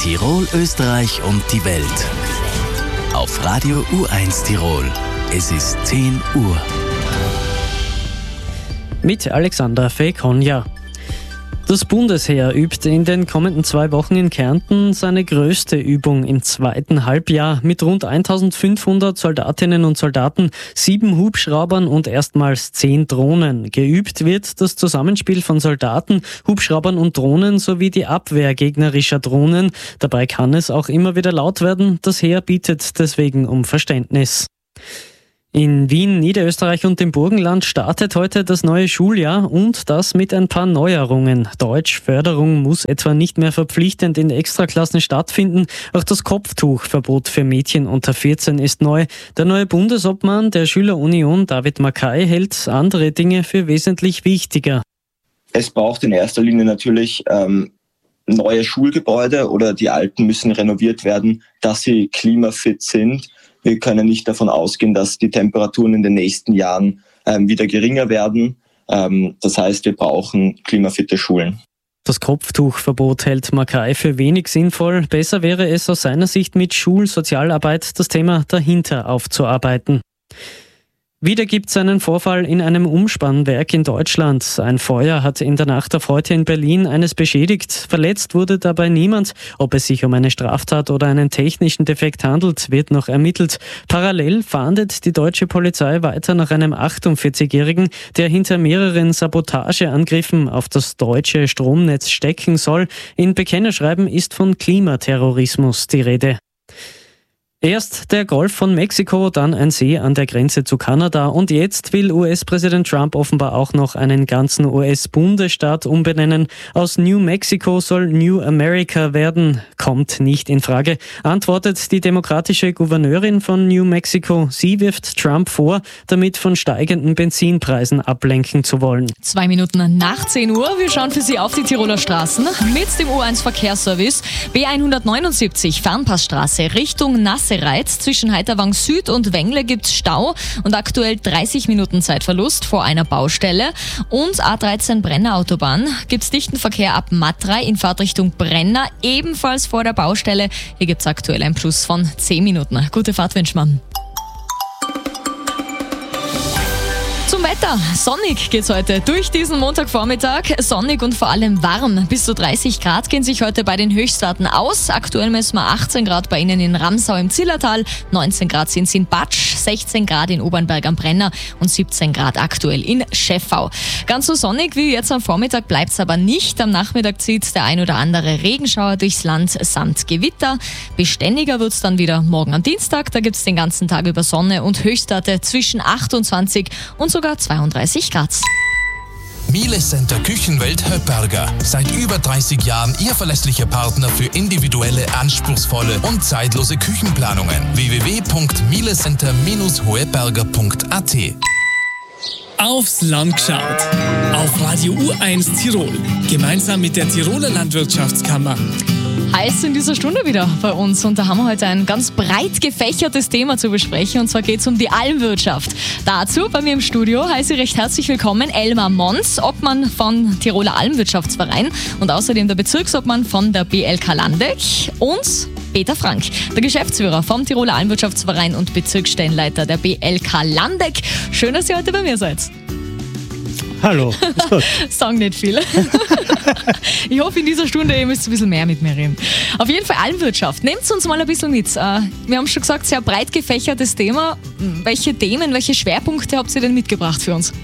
Tirol, Österreich und die Welt. Auf Radio U1 Tirol. Es ist 10 Uhr. Mit Alexander Fekonja. Das Bundesheer übt in den kommenden 2 Wochen in Kärnten seine größte Übung im zweiten Halbjahr mit rund 1500 Soldatinnen und Soldaten, 7 Hubschraubern und erstmals 10 Drohnen. Geübt wird das Zusammenspiel von Soldaten, Hubschraubern und Drohnen sowie die Abwehr gegnerischer Drohnen. Dabei kann es auch immer wieder laut werden. Das Heer bittet deswegen um Verständnis. In Wien, Niederösterreich und dem Burgenland startet heute das neue Schuljahr und das mit ein paar Neuerungen. Deutschförderung muss etwa nicht mehr verpflichtend in Extraklassen stattfinden. Auch das Kopftuchverbot für Mädchen unter 14 ist neu. Der neue Bundesobmann der Schülerunion, David Mackay, hält andere Dinge für wesentlich wichtiger. Es braucht in erster Linie natürlich neue Schulgebäude oder die alten müssen renoviert werden, dass sie klimafit sind. Wir können nicht davon ausgehen, dass die Temperaturen in den nächsten Jahren wieder geringer werden. Das heißt, wir brauchen klimafitte Schulen. Das Kopftuchverbot hält Mackay für wenig sinnvoll. Besser wäre es aus seiner Sicht mit Schulsozialarbeit das Thema dahinter aufzuarbeiten. Wieder gibt es einen Vorfall in einem Umspannwerk in Deutschland. Ein Feuer hat in der Nacht auf heute in Berlin eines beschädigt. Verletzt wurde dabei niemand. Ob es sich um eine Straftat oder einen technischen Defekt handelt, wird noch ermittelt. Parallel fahndet die deutsche Polizei weiter nach einem 48-Jährigen, der hinter mehreren Sabotageangriffen auf das deutsche Stromnetz stecken soll. In Bekennerschreiben ist von Klimaterrorismus die Rede. Erst der Golf von Mexiko, dann ein See an der Grenze zu Kanada und jetzt will US-Präsident Trump offenbar auch noch einen ganzen US-Bundesstaat umbenennen. Aus New Mexico soll New America werden. Kommt nicht in Frage, antwortet die demokratische Gouverneurin von New Mexico. Sie wirft Trump vor, damit von steigenden Benzinpreisen ablenken zu wollen. 2 Minuten nach 10 Uhr. Wir schauen für Sie auf die Tiroler Straßen mit dem U1 Verkehrsservice. B179 Fernpassstraße Richtung Nassereiz. Zwischen Heiterwang Süd und Wengle gibt's Stau und aktuell 30 Minuten Zeitverlust vor einer Baustelle. Und A13 Brenner Autobahn gibt's dichten Verkehr ab Matrei in Fahrtrichtung Brenner, ebenfalls vor der Baustelle. Hier gibt's aktuell ein Plus von 10 Minuten. Gute Fahrt wünscht man. Zum Wetter. Sonnig geht's heute durch diesen Montagvormittag. Sonnig und vor allem warm. Bis zu 30 Grad gehen sich heute bei den Höchstwerten aus. Aktuell messen wir 18 Grad bei Ihnen in Ramsau im Zillertal, 19 Grad sind es in Batsch, 16 Grad in Obernberg am Brenner und 17 Grad aktuell in Scheffau. Ganz so sonnig wie jetzt am Vormittag bleibt's aber nicht. Am Nachmittag zieht der ein oder andere Regenschauer durchs Land samt Gewitter. Beständiger wird's dann wieder morgen am Dienstag. Da gibt's den ganzen Tag über Sonne und Höchstwerte zwischen 28 und sogar 32 Grad. Miele Center Küchenwelt Höpperger. Seit über 30 Jahren Ihr verlässlicher Partner für individuelle, anspruchsvolle und zeitlose Küchenplanungen. www.mielecenter-hoeberger.at. Aufs Land geschaut. Auf Radio U1 Tirol. Gemeinsam mit der Tiroler Landwirtschaftskammer. Heiß in dieser Stunde wieder bei uns und da haben wir heute ein ganz breit gefächertes Thema zu besprechen und zwar geht es um die Almwirtschaft. Dazu bei mir im Studio heiße ich recht herzlich willkommen Elmar Mons, Obmann von Tiroler Almwirtschaftsverein und außerdem der Bezirksobmann von der BLK Landeck und Peter Frank, der Geschäftsführer vom Tiroler Almwirtschaftsverein und Bezirksstellenleiter der BLK Landeck. Schön, dass ihr heute bei mir seid. Hallo, ist gut. Sagen nicht viel. Ich hoffe, in dieser Stunde ihr müsst ein bisschen mehr mit mir reden. Auf jeden Fall Almwirtschaft. Nehmt uns mal ein bisschen mit. Wir haben schon gesagt, sehr breit gefächertes Thema. Welche Themen, welche Schwerpunkte habt ihr denn mitgebracht für uns?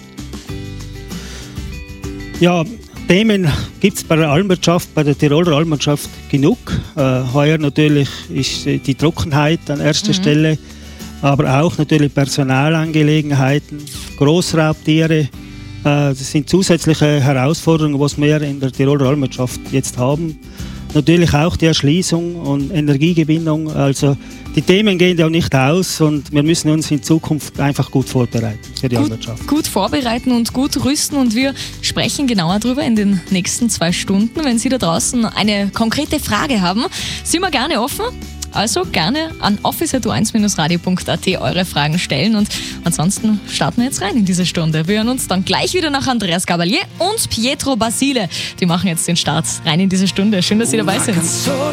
Ja, Themen gibt es bei der Almwirtschaft, bei der Tiroler Almwirtschaft genug. Heuer natürlich ist die Trockenheit an erster Stelle, aber auch natürlich Personalangelegenheiten, Großraubtiere. Das sind zusätzliche Herausforderungen, was wir in der Tiroler Almwirtschaft jetzt haben. Natürlich auch die Erschließung und Energiegewinnung. Also die Themen gehen ja nicht aus und wir müssen uns in Zukunft einfach gut vorbereiten für die Almwirtschaft. Gut vorbereiten und gut rüsten und wir sprechen genauer darüber in den nächsten 2 Stunden. Wenn Sie da draußen eine konkrete Frage haben, sind wir gerne offen. Also gerne an office@u1-radio.at eure Fragen stellen und ansonsten starten wir jetzt rein in diese Stunde. Wir hören uns dann gleich wieder nach Andreas Gabalier und Pietro Basile. Die machen jetzt den Start rein in diese Stunde. Schön, dass Sie dabei sind.